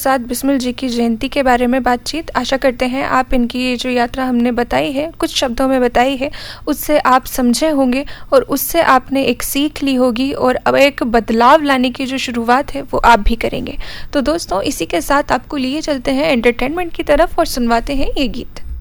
साथ बिस्मिल जी की जयंती के बारे में बातचीत। आशा करते हैं आप इनकी ये जो यात्रा हमने बताई है, कुछ शब्दों में बताई है, उससे आप समझे होंगे और उससे आपने एक सीख ली होगी और अब एक बदलाव लाने की जो शुरुआत है वो आप भी करेंगे। तो दोस्तों, इसी के साथ आपको लिए चलते हैं एंटरटेनमेंट की तरफ और सुनवाते हैं ये गीत।